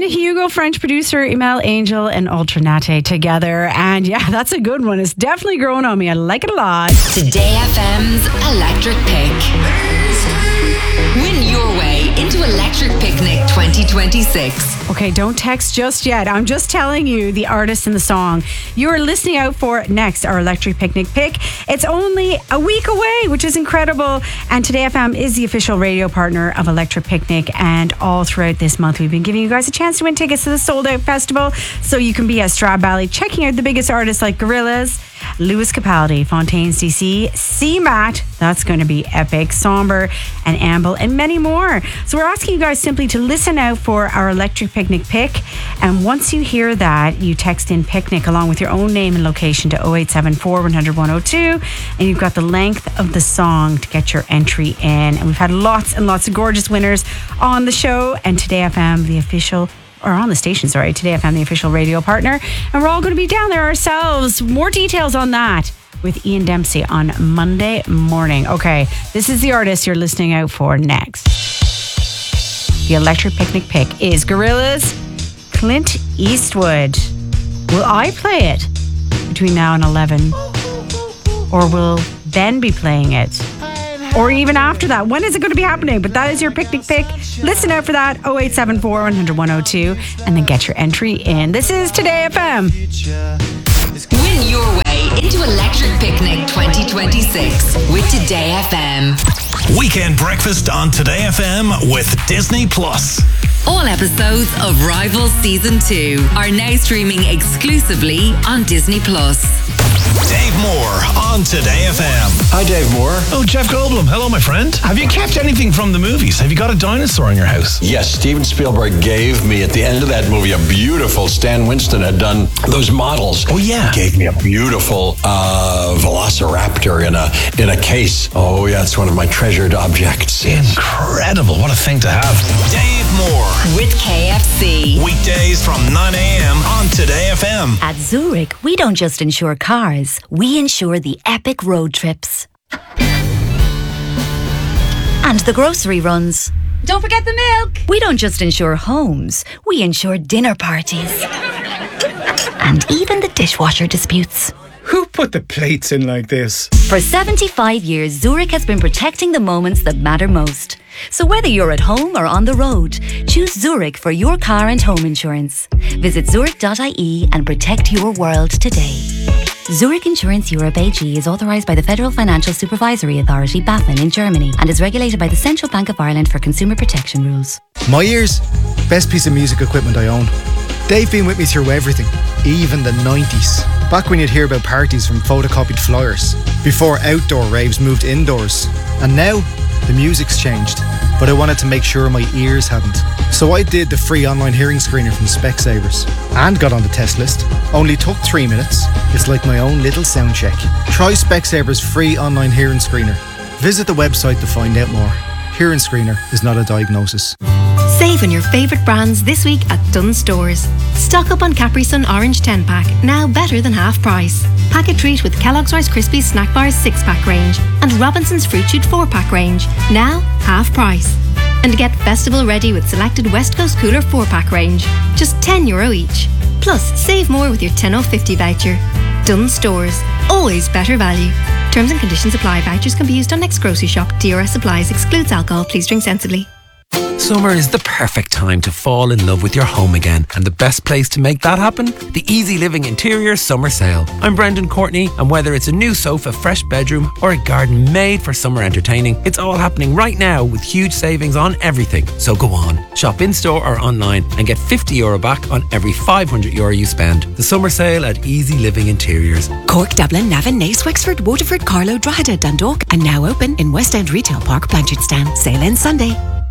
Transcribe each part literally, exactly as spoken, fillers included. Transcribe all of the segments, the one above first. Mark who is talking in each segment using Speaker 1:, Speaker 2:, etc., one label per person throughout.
Speaker 1: Hugo, French producer, Emel Angel, and Ultranate together. And yeah, that's a good one. It's definitely growing on me. I like it a lot.
Speaker 2: Today F M's Electric Pick. Win your way into Electric Picnic twenty twenty-six.
Speaker 1: Okay, don't text just yet. I'm just telling you the artist and the song you are listening out for next, our Electric Picnic pick. It's only a week away, which is incredible. And Today F M is the official radio partner of Electric Picnic. And all throughout this month, we've been giving you guys a chance to win tickets to the Sold Out Festival. So you can be at Strab Valley checking out the biggest artists like Gorillaz, Lewis Capaldi, Fontaines D C, C MAT, that's going to be epic, Somber, and Amble, and many more. So we're asking you guys simply to listen out for our Electric Picnic pick. And once you hear that, you text in Picnic along with your own name and location to oh eight seven four, one hundred, one oh two. And you've got the length of the song to get your entry in. And we've had lots and lots of gorgeous winners on the show. And Today F M, the official or on the station, sorry, Today F M, the official radio partner. And we're all going to be down there ourselves. More details on that with Ian Dempsey on Monday morning. Okay, this is the artist you're listening out for next. The Electric Picnic pick is Gorillaz, Clint Eastwood. Will I play it between now and eleven? Or will Ben be playing it? Or even after that? When is it going to be happening? But that is your picnic pick. Listen out for that. oh eight seven four, one hundred, one oh two. And then get your entry in. This is Today F M.
Speaker 2: Win your way into Electric Picnic twenty twenty-six with Today F M.
Speaker 3: Weekend breakfast on Today F M with Disney Plus.
Speaker 2: All episodes of Rivals Season two are now streaming exclusively on Disney Plus.
Speaker 3: Dave Moore on Today F M.
Speaker 4: Hi, Dave Moore.
Speaker 3: Oh, Jeff Goldblum. Hello, my friend. Have you kept anything from the movies? Have you got a dinosaur in your house?
Speaker 4: Yes, Steven Spielberg gave me, at the end of that movie, a beautiful, Stan Winston had done those models.
Speaker 3: Oh, yeah.
Speaker 4: He gave me a beautiful uh, Velociraptor in a in a case. Oh, yeah, it's one of my treasured objects.
Speaker 3: Incredible. What a thing to have. Dave Moore.
Speaker 2: With K F C.
Speaker 3: Weekdays from nine a.m. on Today F M.
Speaker 5: At Zurich, we don't just insure cars, we insure the epic road trips. And the grocery runs.
Speaker 6: Don't forget the milk.
Speaker 5: We don't just insure homes, we insure dinner parties. And even the dishwasher disputes.
Speaker 7: Who put the plates in like this?
Speaker 5: For seventy-five years, Zurich has been protecting the moments that matter most. So whether you're at home or on the road, choose Zurich for your car and home insurance. Visit zurich dot I E and protect your world today. Zurich Insurance Europe A G is authorised by the Federal Financial Supervisory Authority, BaFin, in Germany and is regulated by the Central Bank of Ireland for consumer protection rules.
Speaker 8: My ears, best piece of music equipment I own. They've been with me through everything, even the nineties. Back when you'd hear about parties from photocopied flyers, before outdoor raves moved indoors. And now, the music's changed, but I wanted to make sure my ears hadn't. So I did the free online hearing screener from Specsavers and got on the test list. Only took three minutes. It's like my own little sound check. Try Specsavers free online hearing screener. Visit the website to find out more. Hearing screener is not a diagnosis.
Speaker 9: Save on your favourite brands this week at Dunnes Stores. Stock up on Capri Sun Orange ten pack, now better than half price. Pack a treat with Kellogg's Rice Krispies Snack Bars six pack range and Robinson's Fruit Shoot four pack range, now half price. And get festival ready with selected West Coast Cooler four pack range, just ten euro each. Plus, save more with your ten off fifty voucher. Dunnes Stores, always better value. Terms and conditions apply. Vouchers can be used on next grocery shop. D R S applies. Excludes alcohol. Please drink sensibly.
Speaker 10: Summer is the perfect time to fall in love with your home again, and the best place to make that happen? The Easy Living Interior Summer Sale. I'm Brendan Courtney, and whether it's a new sofa, fresh bedroom, or a garden made for summer entertaining, it's all happening right now with huge savings on everything. So go on, shop in store or online and get fifty euro back on every five hundred euro you spend. The summer sale at Easy Living Interiors.
Speaker 11: Cork, Dublin, Navan, Naas, Wexford, Waterford, Carlow, Drogheda, Dundalk, and now open in West End Retail Park, Blanchardstown. Sale ends Sunday.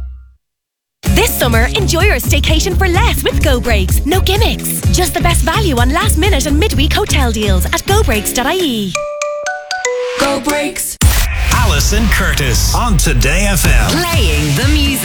Speaker 12: This summer, enjoy your staycation for less with Go Breaks. No gimmicks. Just the best value on last minute and midweek hotel deals at go breaks dot I E.
Speaker 2: Go Breaks.
Speaker 3: Alison Curtis on Today F M.
Speaker 2: Playing the music.